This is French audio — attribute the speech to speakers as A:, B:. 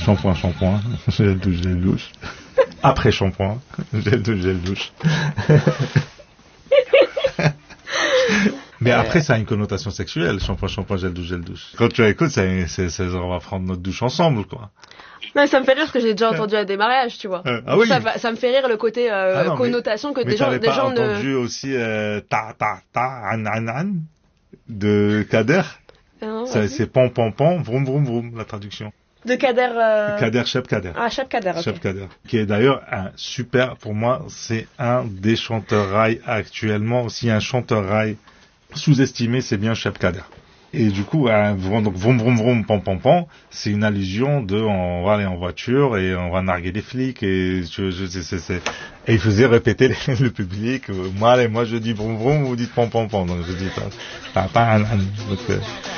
A: Shampoing, gel douche. Après shampoing, gel douche. Mais après, ça a une connotation sexuelle, shampoing, gel douche. Quand tu écoutes, on va prendre notre douche ensemble, quoi.
B: Mais ça me fait rire parce que j'ai déjà entendu à des mariages, tu vois.
A: Ah oui.
B: Ça me fait rire le côté connotation que des gens
A: ne. Mais t'avais pas entendu aussi an de Kader.
B: Non,
A: c'est pom pom pom, vroom vroom vroom, la traduction.
B: De Kader.
A: Cheb Kader.
B: Ah, Cheb Kader. Okay.
A: Cheb Kader, qui est d'ailleurs un super, pour moi, c'est un des chanteurs rail actuellement. Aussi un chanteur rail sous-estimé, c'est bien Cheb Kader. Et du coup, donc vroom vroom vroom pom pom pom, c'est une allusion on va aller en voiture et on va narguer les flics et et il faisait répéter le public. Moi je dis vroom vroom, vous dites pom pom pom. Donc je dis